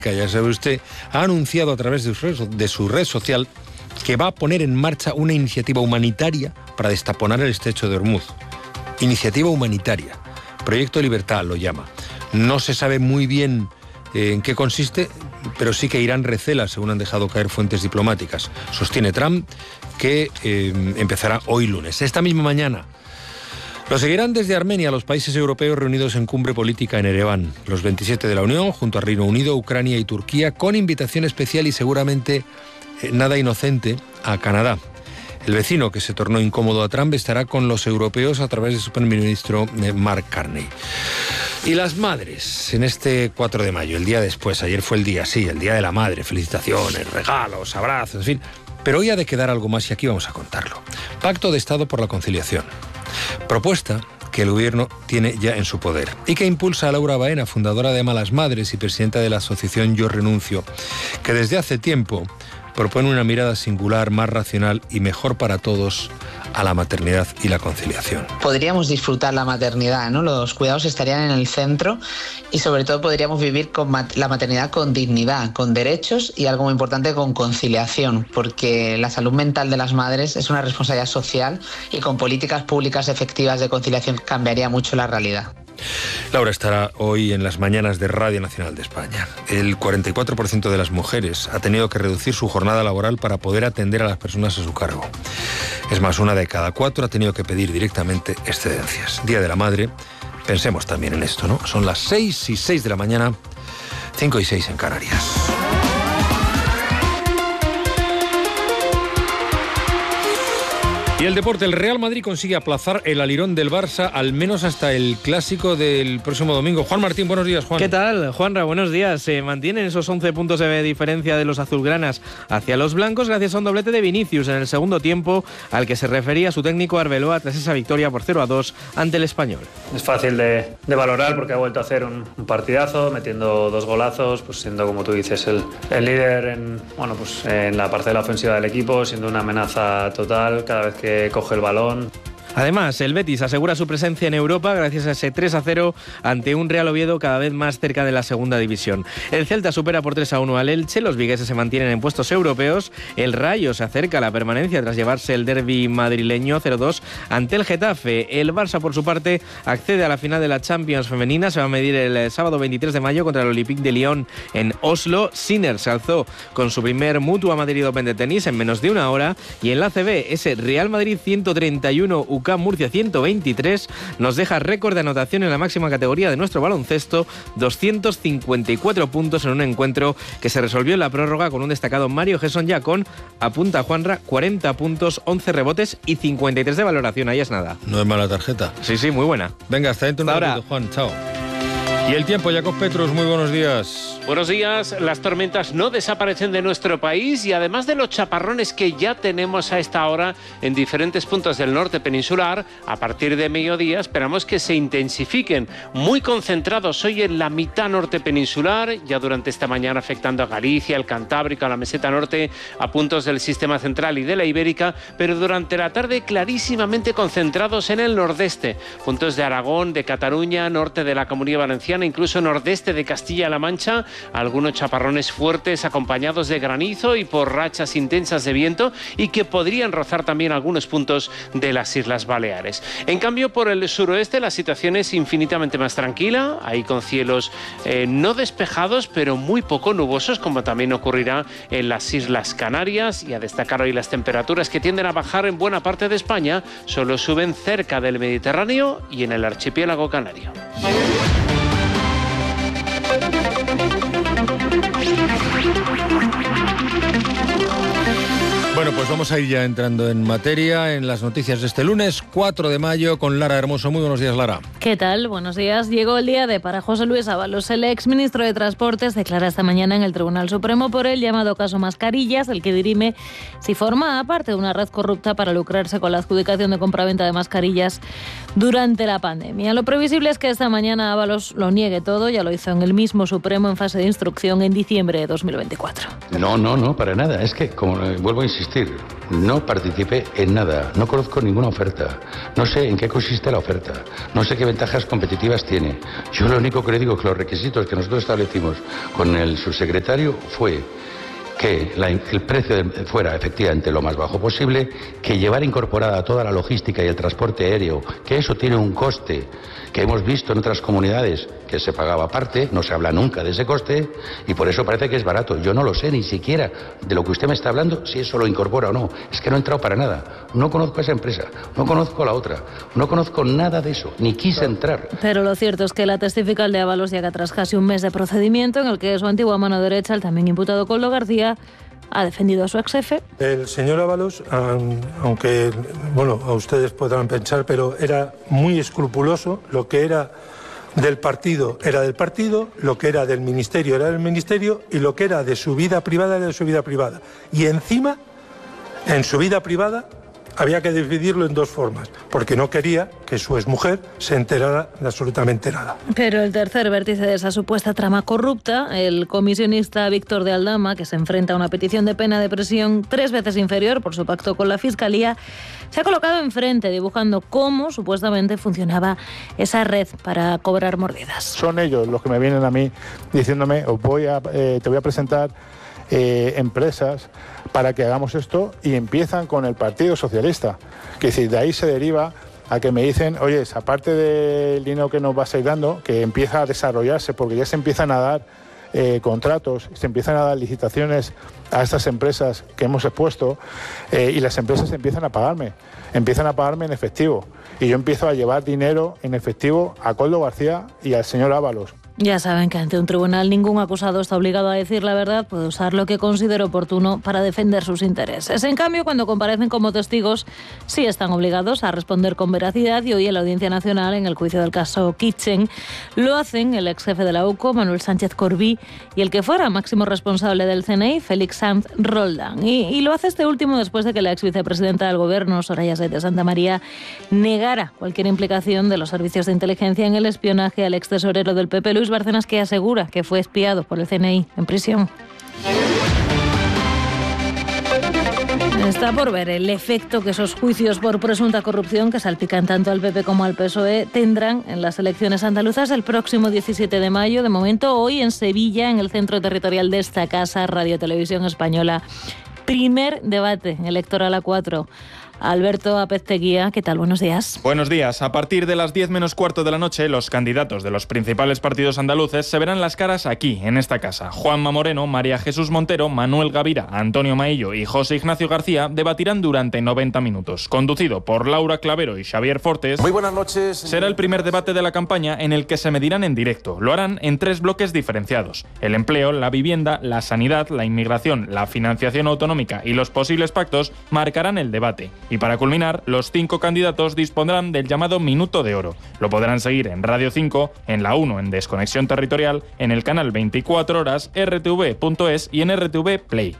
ya sabe usted, ha anunciado a través de su red social que va a poner en marcha una iniciativa humanitaria para destaponar el estrecho de Hormuz. Iniciativa humanitaria. Proyecto Libertad lo llama. No se sabe muy bien en qué consiste, pero sí que Irán recela, según han dejado caer fuentes diplomáticas. Sostiene Trump que empezará hoy lunes. Esta misma mañana lo seguirán desde Armenia los países europeos reunidos en cumbre política en Ereván. Los 27 de la Unión, junto a Reino Unido, Ucrania y Turquía, con invitación especial y seguramente nada inocente a Canadá. El vecino que se tornó incómodo a Trump estará con los europeos a través de su primer ministro Mark Carney. Y las madres, en este 4 de mayo, el día después, ayer fue el día de la madre, felicitaciones, regalos, abrazos, en fin. Pero hoy ha de quedar algo más y aquí vamos a contarlo. Pacto de Estado por la Conciliación. Propuesta que el Gobierno tiene ya en su poder y que impulsa a Laura Baena, fundadora de Malas Madres y presidenta de la asociación Yo Renuncio, que desde hace tiempo propone una mirada singular, más racional y mejor para todos a la maternidad y la conciliación. Podríamos disfrutar la maternidad, ¿no? Los cuidados estarían en el centro y sobre todo podríamos vivir con la maternidad con dignidad, con derechos y algo muy importante, con conciliación, porque la salud mental de las madres es una responsabilidad social y con políticas públicas efectivas de conciliación cambiaría mucho la realidad. Laura estará hoy en las mañanas de Radio Nacional de España. El 44% de las mujeres ha tenido que reducir su jornada laboral para poder atender a las personas a su cargo. Es más, 1 de cada 4 ha tenido que pedir directamente excedencias. Día de la Madre, pensemos también en esto, ¿no? Son las 6:06 de la mañana, 5:06 en Canarias. Y el deporte, el Real Madrid consigue aplazar el alirón del Barça al menos hasta el clásico del próximo domingo. Juan Martín, buenos días, Juan. ¿Qué tal, Juanra? Buenos días. Se mantienen esos 11 puntos de diferencia de los azulgranas hacia los blancos gracias a un doblete de Vinicius en el segundo tiempo, al que se refería su técnico Arbeloa tras esa victoria por 0-2 ante el Español. Es fácil de valorar porque ha vuelto a hacer un partidazo, metiendo 2 golazos, pues siendo, como tú dices, el líder en la parcela ofensiva del equipo, siendo una amenaza total cada vez que coge el balón. Además, el Betis asegura su presencia en Europa gracias a ese 3-0 ante un Real Oviedo cada vez más cerca de la segunda división. El Celta supera por 3-1 al Elche, los vigueses se mantienen en puestos europeos, el Rayo se acerca a la permanencia tras llevarse el derbi madrileño 0-2 ante el Getafe. El Barça, por su parte, accede a la final de la Champions femenina, se va a medir el sábado 23 de mayo contra el Olympique de Lyon en Oslo. Sinner se alzó con su primer Mutua Madrid Open de tenis en menos de una hora y en la ACB ese Real Madrid 131 UCAM Murcia 123 nos deja récord de anotación en la máxima categoría de nuestro baloncesto, 254 puntos en un encuentro que se resolvió en la prórroga con un destacado Mario Gesson Yacón, apunta Juanra, 40 puntos, 11 rebotes y 53 de valoración, ahí es nada. No es mala tarjeta. Sí, muy buena. Venga, hasta dentro un ratito, Juan, chao. Y el tiempo, Jacob Petrus, muy buenos días. Buenos días, las tormentas no desaparecen de nuestro país y además de los chaparrones que ya tenemos a esta hora en diferentes puntos del norte peninsular, a partir de mediodía esperamos que se intensifiquen, muy concentrados hoy en la mitad norte peninsular, ya durante esta mañana afectando a Galicia, el Cantábrico, a la meseta norte, a puntos del sistema central y de la Ibérica, pero durante la tarde clarísimamente concentrados en el nordeste, puntos de Aragón, de Cataluña, norte de la Comunidad Valenciana, incluso nordeste de Castilla-La Mancha, algunos chaparrones fuertes acompañados de granizo y por rachas intensas de viento y que podrían rozar también algunos puntos de las Islas Baleares. En cambio, por el suroeste la situación es infinitamente más tranquila, ahí con cielos no despejados, pero muy poco nubosos, como también ocurrirá en las Islas Canarias, y a destacar hoy las temperaturas que tienden a bajar en buena parte de España, solo suben cerca del Mediterráneo y en el archipiélago canario. Bueno, pues vamos a ir ya entrando en materia en las noticias de este lunes 4 de mayo con Lara Hermoso. Muy buenos días, Lara. ¿Qué tal? Buenos días. Llegó el día de para José Luis Ábalos. El exministro de Transportes declara esta mañana en el Tribunal Supremo por el llamado caso Mascarillas, el que dirime si forma parte de una red corrupta para lucrarse con la adjudicación de compraventa de mascarillas durante la pandemia. Lo previsible es que esta mañana Ábalos lo niegue todo, ya lo hizo en el mismo Supremo en fase de instrucción en diciembre de 2024. No, para nada. Es que, como vuelvo a insistir, no participé en nada, no conozco ninguna oferta, no sé en qué consiste la oferta, no sé qué ventajas competitivas tiene. Yo lo único que le digo es que los requisitos que nosotros establecimos con el subsecretario fue que el precio fuera efectivamente lo más bajo posible, que llevara incorporada toda la logística y el transporte aéreo, que eso tiene un coste que hemos visto en otras comunidades que se pagaba aparte, no se habla nunca de ese coste y por eso parece que es barato. Yo no lo sé ni siquiera de lo que usted me está hablando, si eso lo incorpora o no. Es que no he entrado para nada. No conozco a esa empresa, no conozco a la otra, no conozco nada de eso, ni quise entrar. Pero lo cierto es que la testifical de Ábalos llega tras casi un mes de procedimiento en el que su antigua mano derecha, el también imputado Koldo García, ha defendido a su ex jefe. El señor Ábalos, aunque a ustedes podrán pensar, pero era muy escrupuloso. Lo que era del partido era del partido, lo que era del ministerio era del ministerio y lo que era de su vida privada era de su vida privada. Y encima, en su vida privada, había que dividirlo en dos formas, porque no quería que su exmujer se enterara de absolutamente nada. Pero el tercer vértice de esa supuesta trama corrupta, el comisionista Víctor de Aldama, que se enfrenta a una petición de pena de prisión 3 veces inferior por su pacto con la Fiscalía, se ha colocado enfrente dibujando cómo supuestamente funcionaba esa red para cobrar mordidas. Son ellos los que me vienen a mí diciéndome, te voy a presentar empresas para que hagamos esto, y empiezan con el Partido Socialista, que si de ahí se deriva a que me dicen, oye, aparte del dinero que nos vas a ir dando, que empieza a desarrollarse, porque ya se empiezan a dar contratos, se empiezan a dar licitaciones a estas empresas que hemos expuesto, y las empresas empiezan a pagarme en efectivo, y yo empiezo a llevar dinero en efectivo a Koldo García y al señor Ábalos. Ya saben que ante un tribunal ningún acusado está obligado a decir la verdad, puede usar lo que considere oportuno para defender sus intereses. En cambio, cuando comparecen como testigos, sí están obligados a responder con veracidad, y hoy en la Audiencia Nacional, en el juicio del caso Kitchen, lo hacen el ex jefe de la UCO, Manuel Sánchez Corbí, y el que fuera máximo responsable del CNI, Félix Sanz Roldán. Y lo hace este último después de que la ex vicepresidenta del Gobierno, Soraya Sáenz de Santamaría, negara cualquier implicación de los servicios de inteligencia en el espionaje al ex tesorero del PP, Luis Bárcenas, que asegura que fue espiado por el CNI en prisión. Está por ver el efecto que esos juicios por presunta corrupción, que salpican tanto al PP como al PSOE, tendrán en las elecciones andaluzas el próximo 17 de mayo. De momento, hoy en Sevilla, en el centro territorial de esta casa, Radio Televisión Española, primer debate electoral a 4. Alberto Apezteguía, ¿qué tal? Buenos días. Buenos días. A partir de las 10:45 de la noche, los candidatos de los principales partidos andaluces se verán las caras aquí, en esta casa. Juanma Moreno, María Jesús Montero, Manuel Gavira, Antonio Maillo y José Ignacio García debatirán durante 90 minutos. Conducido por Laura Clavero y Xavier Fortes. Muy buenas noches. Será el primer debate de la campaña en el que se medirán en directo. Lo harán en 3 bloques diferenciados: el empleo, la vivienda, la sanidad, la inmigración, la financiación autonómica y los posibles pactos marcarán el debate. Y para culminar, los 5 candidatos dispondrán del llamado Minuto de Oro. Lo podrán seguir en Radio 5, en la 1 en Desconexión Territorial, en el canal 24 horas, rtv.es y en RTV Play.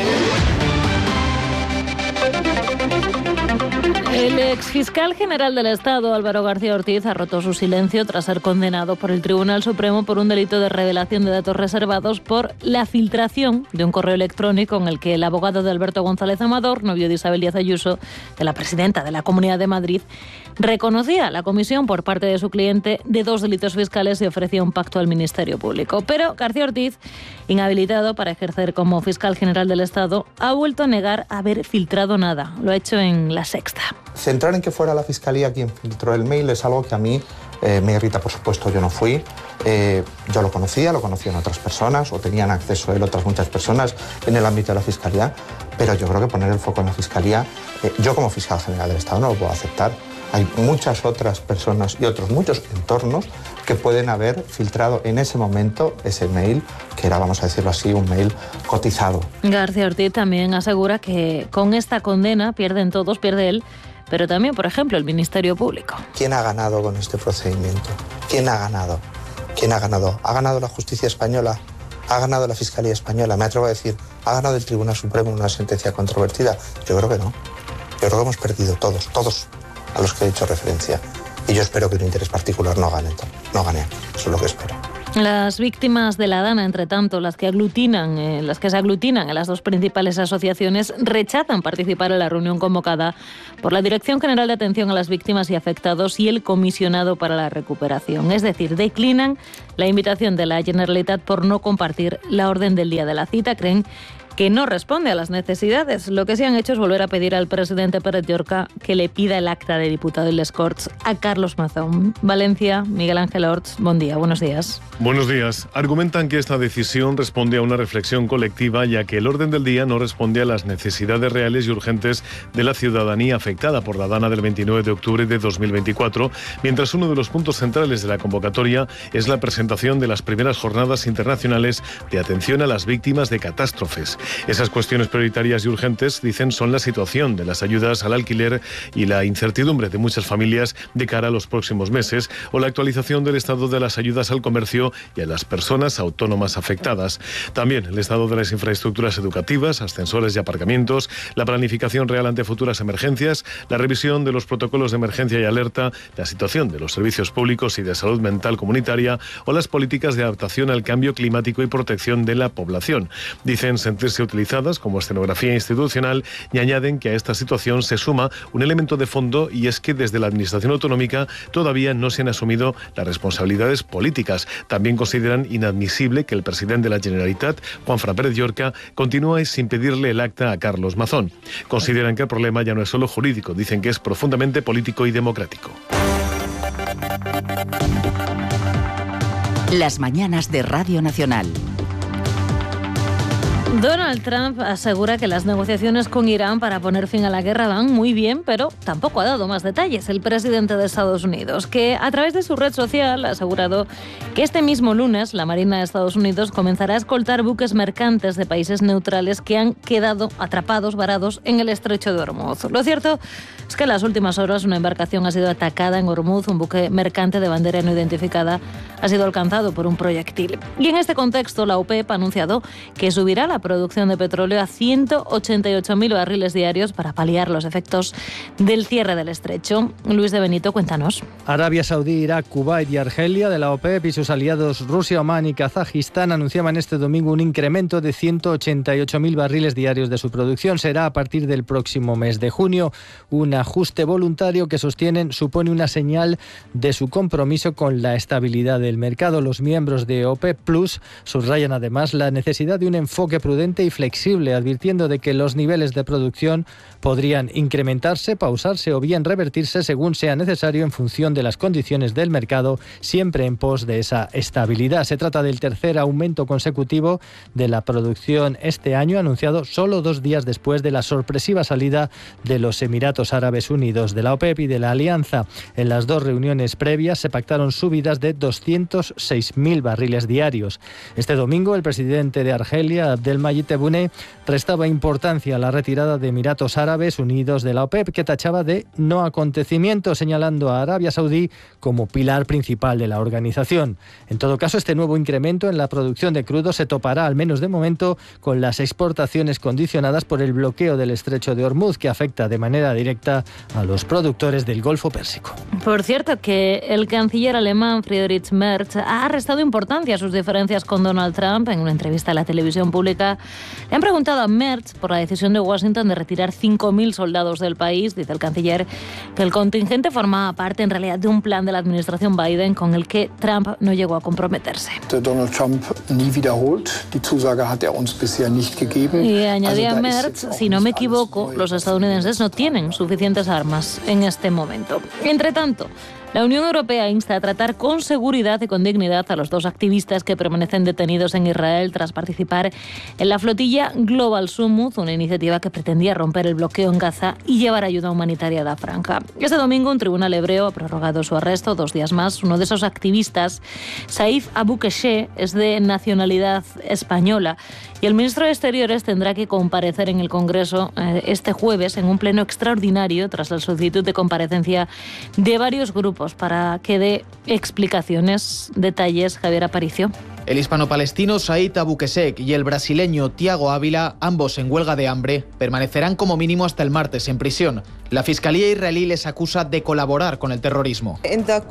El exfiscal general del Estado, Álvaro García Ortiz, ha roto su silencio tras ser condenado por el Tribunal Supremo por un delito de revelación de datos reservados por la filtración de un correo electrónico en el que el abogado de Alberto González Amador, novio de Isabel Díaz Ayuso, de la presidenta de la Comunidad de Madrid, reconocía la comisión por parte de su cliente de 2 delitos fiscales y ofrecía un pacto al Ministerio Público. Pero García Ortiz, inhabilitado para ejercer como fiscal general del Estado, ha vuelto a negar haber filtrado nada. Lo ha hecho en La Sexta. Centrar en que fuera la Fiscalía quien filtró el mail es algo que a mí me irrita, por supuesto. Yo no fui, yo lo conocían otras personas, o tenían acceso a él otras muchas personas en el ámbito de la Fiscalía, pero yo creo que poner el foco en la Fiscalía, yo como fiscal general del Estado no lo puedo aceptar. Hay muchas otras personas y otros muchos entornos que pueden haber filtrado en ese momento ese mail, que era, vamos a decirlo así, un mail cotizado. García Ortiz también asegura que con esta condena pierden todos, pierde él, pero también, por ejemplo, el Ministerio Público. ¿Quién ha ganado con este procedimiento? ¿Quién ha ganado? ¿Quién ha ganado? ¿Ha ganado la justicia española? ¿Ha ganado la Fiscalía española? Me atrevo a decir, ¿ha ganado el Tribunal Supremo en una sentencia controvertida? Yo creo que no. Yo creo que hemos perdido todos a los que he hecho referencia. Y yo espero que un interés particular no gane. Eso es lo que espero. Las víctimas de la Dana, entre tanto, las que se aglutinan en las dos principales asociaciones, rechazan participar en la reunión convocada por la Dirección General de Atención a las Víctimas y Afectados y el Comisionado para la Recuperación. Es decir, declinan la invitación de la Generalitat por no compartir la orden del día de la cita. Creen que no responde a las necesidades. Lo que sí han hecho es volver a pedir al presidente Pérez Llorca que le pida el acta de diputado en les Corts a Carlos Mazón. Valencia, Miguel Ángel Orts, buen día, buenos días. Buenos días. Argumentan que esta decisión responde a una reflexión colectiva, ya que el orden del día no responde a las necesidades reales y urgentes de la ciudadanía afectada por la Dana del 29 de octubre de 2024, mientras uno de los puntos centrales de la convocatoria es la presentación de las primeras jornadas internacionales de atención a las víctimas de catástrofes. Esas cuestiones prioritarias y urgentes, dicen, son la situación de las ayudas al alquiler y la incertidumbre de muchas familias de cara a los próximos meses, o la actualización del estado de las ayudas al comercio y a las personas autónomas afectadas. También el estado de las infraestructuras educativas, ascensores y aparcamientos, la planificación real ante futuras emergencias, la revisión de los protocolos de emergencia y alerta, la situación de los servicios públicos y de salud mental comunitaria o las políticas de adaptación al cambio climático y protección de la población. Dicen sentirse utilizadas como escenografía institucional y añaden que a esta situación se suma un elemento de fondo, y es que desde la Administración autonómica todavía no se han asumido las responsabilidades políticas. También consideran inadmisible que el presidente de la Generalitat, Juanfran Pérez Llorca, continúe sin pedirle el acta a Carlos Mazón. Consideran que el problema ya no es solo jurídico, dicen que es profundamente político y democrático. Las mañanas de Radio Nacional. Donald Trump asegura que las negociaciones con Irán para poner fin a la guerra van muy bien, pero tampoco ha dado más detalles. El presidente de Estados Unidos, que a través de su red social ha asegurado que este mismo lunes la Marina de Estados Unidos comenzará a escoltar buques mercantes de países neutrales que han quedado atrapados, varados en el estrecho de Hormuz. Lo cierto es que en las últimas horas una embarcación ha sido atacada en Hormuz, un buque mercante de bandera no identificada ha sido alcanzado por un proyectil. Y en este contexto la OPEP ha anunciado que subirá la producción de petróleo a 188.000 barriles diarios para paliar los efectos del cierre del estrecho. Luis de Benito, cuéntanos. Arabia Saudí, Irak, Kuwait y Argelia de la OPEP y sus aliados Rusia, Omán y Kazajistán anunciaban este domingo un incremento de 188.000 barriles diarios de su producción. Será a partir del próximo mes de junio. Un ajuste voluntario que sostienen supone una señal de su compromiso con la estabilidad del mercado. Los miembros de OPEP Plus subrayan además la necesidad de un enfoque prudente y flexible, advirtiendo de que los niveles de producción podrían incrementarse, pausarse o bien revertirse según sea necesario en función de las condiciones del mercado, siempre en pos de esa estabilidad. Se trata del tercer aumento consecutivo de la producción este año, anunciado solo 2 días después de la sorpresiva salida de los Emiratos Árabes Unidos de la OPEP y de la Alianza. En las 2 reuniones previas se pactaron subidas de 206.000 barriles diarios. Este domingo el presidente de Argelia, Abdelmadjid Tebboune, restaba importancia a la retirada de Emiratos Árabes Unidos de la OPEP, que tachaba de no acontecimiento, señalando a Arabia Saudí como pilar principal de la organización. En todo caso, este nuevo incremento en la producción de crudo se topará, al menos de momento, con las exportaciones condicionadas por el bloqueo del estrecho de Hormuz, que afecta de manera directa a los productores del Golfo Pérsico. Por cierto, que el canciller alemán Friedrich Merz ha restado importancia a sus diferencias con Donald Trump. En una entrevista a la televisión pública le han preguntado a Merz por la decisión de Washington de retirar 5.000 soldados del país. Dice el canciller que el contingente formaba parte en realidad de un plan de la administración Biden con el que Trump no llegó a comprometerse. Donald Trump nie wiederholt. Die Zusage hat uns bisher nicht gegeben. Y añadía Merz, si no me equivoco, los estadounidenses no tienen suficientes armas en este momento. Entre tanto, la Unión Europea insta a tratar con seguridad y con dignidad a los 2 activistas que permanecen detenidos en Israel tras participar en la flotilla Global Summit, una iniciativa que pretendía romper el bloqueo en Gaza y llevar ayuda humanitaria a la franja. Este domingo un tribunal hebreo ha prorrogado su arresto 2 días más. Uno de esos activistas, Saif Abu Keshe, es de nacionalidad española y el ministro de Exteriores tendrá que comparecer en el Congreso este jueves en un pleno extraordinario tras la solicitud de comparecencia de varios grupos para que dé explicaciones, detalles. Javier Aparicio. El hispano-palestino Said Abukesek y el brasileño Thiago Ávila, ambos en huelga de hambre, permanecerán como mínimo hasta el martes en prisión. La Fiscalía israelí les acusa de colaborar con el terrorismo.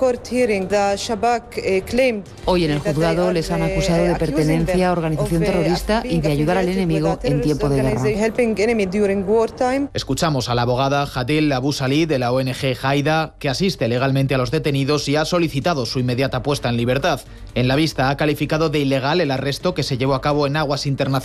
Hoy en el juzgado les han acusado de pertenencia a organización terrorista y de ayudar al enemigo en tiempo de guerra. Escuchamos a la abogada Hadel Abu Salih de la ONG Haida, que asiste legalmente a los detenidos y ha solicitado su inmediata puesta en libertad. En la vista ha calificado de ilegal el arresto que se llevó a cabo en aguas internacionales